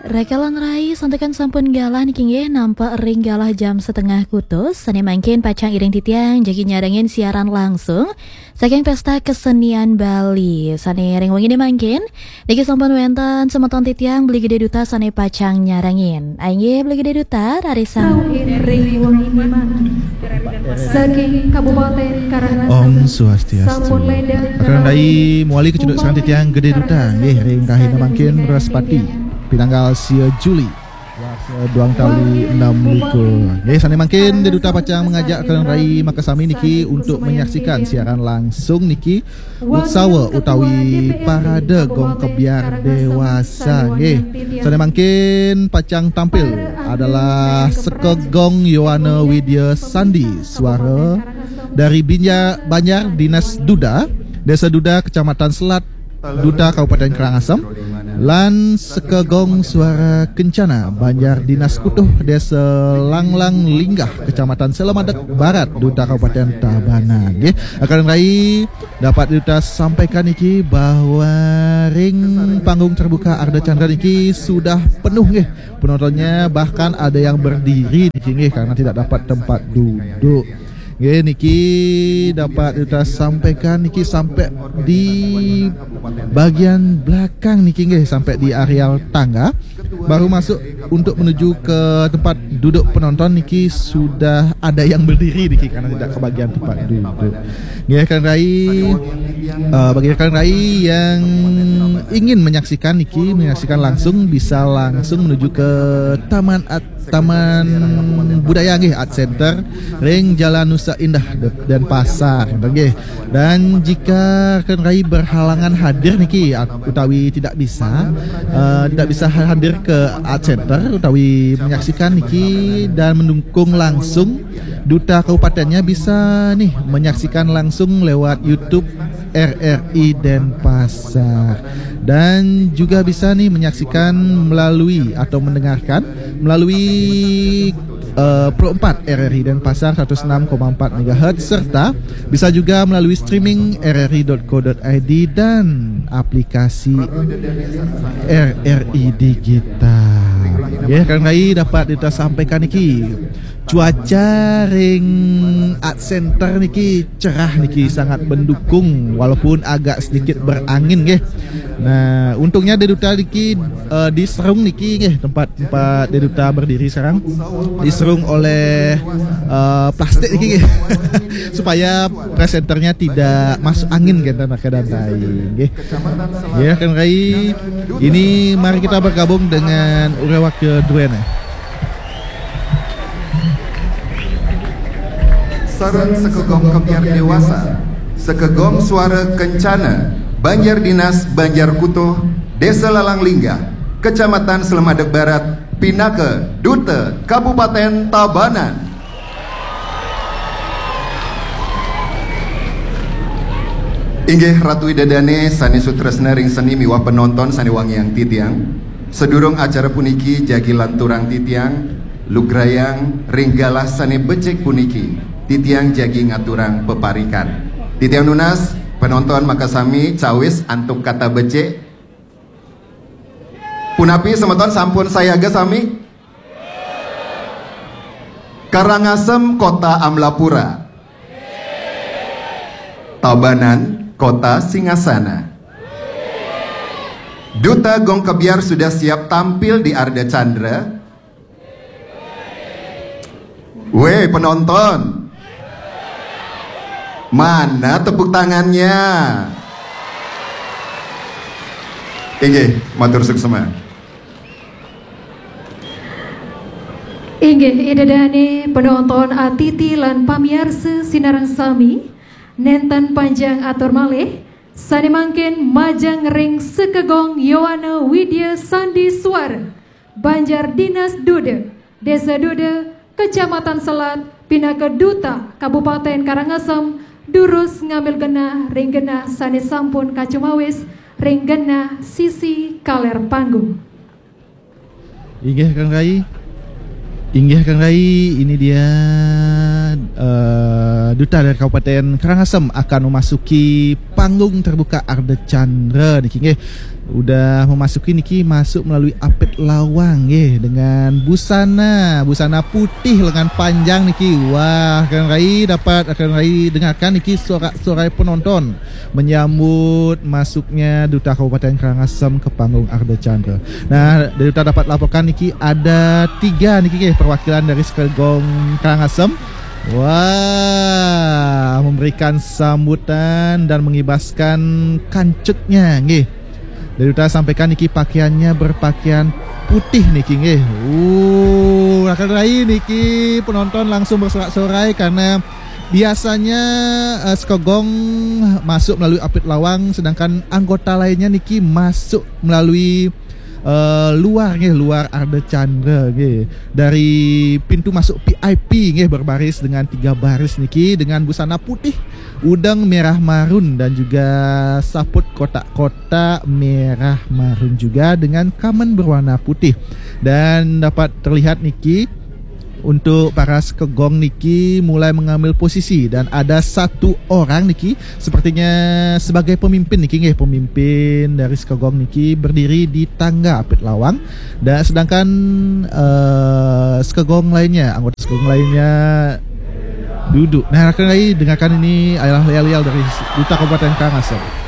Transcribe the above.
Rekalan rai santekan sampun galah niki nggih nampak ring galah jam setengah kutus sane mangkin pacang iring titiang jagi nyarengin siaran langsung saking pesta kesenian Bali sane ring wengi mangkin niki sampun wenten semeton titiang beli gede duta sane pacang nyarengin aing beli gede duta dari sang ring wengi mangkin saking Kabupaten Karangasem Om Swastiastu. Akan dai muali kecuduk sang titiang gede duta nggih ring kahina mangkin Beraspati pinanggal sia Juli duang tali 6 likur. Nggih sane mangkin de duta pacang mengajak kalian rai Makasami niki untuk menyaksikan siaran langsung niki Utsawa utawi parade gong kebiar dewasa nggih. Sane mangkin pacang tampil adalah Sekegong Yohana Widya Sandi suara dari Banjar Dinas Duda, Desa Duda, Kecamatan Selat Duda, Kabupaten Karangasem, lan Sekegong Suara Kencana Banjar Dinas Kutuh, Desa Langlang Linggah, Kecamatan Selamadeg Barat, Duta Kabupaten Tabanan. Nggih, akan rai dapat Duta sampaikan niki bahwa ring panggung terbuka Arda Chandra niki sudah penuh nggih. Penontonnya bahkan ada yang berdiri niki nggih karena tidak dapat tempat duduk. Nggih niki dapat kita sampaikan niki sampai di bagian belakang niki nggih sampai di areal tangga baru masuk untuk menuju ke tempat duduk penonton niki sudah ada yang berdiri niki karena tidak kebagian tempat duduk. Nggih kan rai bagi rekan rai yang ingin menyaksikan langsung bisa langsung menuju ke Taman Budaya nggih Art Center ring Jalan Nusa Indah dan Pasar nggih. Dan jika rekan rai berhalangan hadir niki utawi tidak bisa hadir ke Art Center utawi menyaksikan niki dan mendukung langsung duta kabupatennya bisa nih menyaksikan langsung lewat YouTube RRI Denpasar dan juga bisa nih menyaksikan mendengarkan melalui Pro 4 RRI Denpasar 106,4 MHz serta bisa juga melalui streaming rri.co.id dan aplikasi RRI Digital. Ya, kan rai dapat kita sampaikan niki cuaca ring Art Center niki cerah niki sangat mendukung walaupun agak sedikit berangin nggih. Nah, untungnya Deduta niki diserung niki nggih tempat Deduta berdiri sekarang diserung oleh plastik niki nggih. Supaya presenternya tidak masuk angin kan nggih. Ya kan rai ini mari kita bergabung dengan urewak kedua. Sareng Sekegong Kebiar Dewasa, Sekegong Suara Kencana, Banjar Dinas Banjar Kutuh, Desa Lalang Linggah, Kecamatan Selamadeg Barat, Pinake, Duta, Kabupaten Tabanan. Inggih Ratu Idadane sani sutresna ring seni miwah penonton sani wangiang titiang. Sedurung acara puniki jagi lanturang titiang, lugrayang ring galah sani becek puniki. Titiang jagi ngaturang peparikan. Titiang nunas penonton Makasami cawis antuk kata becek. Punapi semeton sampun sayaga sami. Karangasem Kota Amlapura, Tabanan Kota Singasana. Duta Gong Kebiar sudah siap tampil di Arda Chandra. Weh penonton, mana tepuk tangannya? Inggih, matur suksema. Inggih idadane penonton atiti lan pamiarsa sinarang sami nenten panjang atur malih sane mangkin majang ring Sekegong Yohana Widya Sandi Suara Banjar Dinas Duda, Desa Duda, Kecamatan Selat, Pinake Duta, Kabupaten Karangasem, durus ngambil genah ring genah sane sampun kacumawis ring genah sisi kaler panggung. Inggih Kang Rai, ini dia duta dari Kabupaten Karangasem akan memasuki panggung terbuka Arda Chandra niki nggih. udah memasuki niki masuk melalui apit lawang dengan busana putih lengan panjang niki. Wah, akan rai dengarkan niki suara penonton menyambut masuknya Duta Kabupaten Karangasem ke panggung Arda Chandra. Nah, dari Duta dapat laporkan niki ada 3 niki perwakilan dari Sekegong Karangasem. Wah, memberikan sambutan dan mengibaskan kancutnya Dari Duta sampaikan niki pakaiannya berpakaian putih niki akan rai niki penonton langsung bersorak-sorai karena biasanya Sekegong masuk melalui apit lawang, sedangkan anggota lainnya niki masuk melalui luar Arda Chandra dari pintu masuk VIP berbaris dengan 3 baris niki dengan busana putih udang merah marun dan juga saput kotak-kotak merah marun juga dengan kamen berwarna putih. Dan dapat terlihat niki untuk para Sekegong niki mulai mengambil posisi dan ada 1 orang niki sepertinya sebagai pemimpin niki pemimpin dari Sekegong niki berdiri di tangga apit lawang, dan sedangkan Sekegong lainnya, anggota Sekegong lainnya duduk. Nah, akan dengarkan ini adalah yel-yel dari Duta Kabupaten Karangasem.